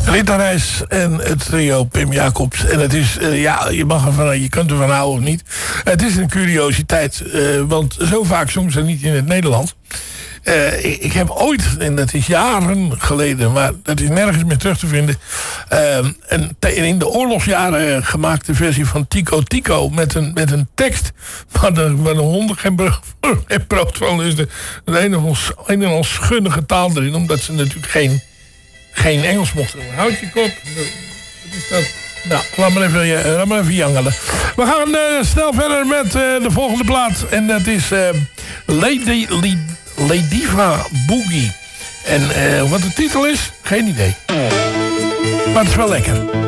Rita Reis en het trio Pim Jacobs. En het is, je kunt ervan houden of niet. Het is een curiositeit, want zo vaak zongen ze niet in het Nederlands. Ik heb ooit, en dat is jaren geleden, maar dat is nergens meer terug te vinden, in de oorlogsjaren gemaakte versie van Tico Tico met een tekst waar de honden geen brood van is. Een en al schunnige taal erin, omdat ze natuurlijk geen Engels mochten. Houd je kop. Wat is dat? Nou, laat maar even jangelen. We gaan snel verder met de volgende plaat. En dat is Ladiva Boogie. En wat de titel is, geen idee. Maar het is wel lekker.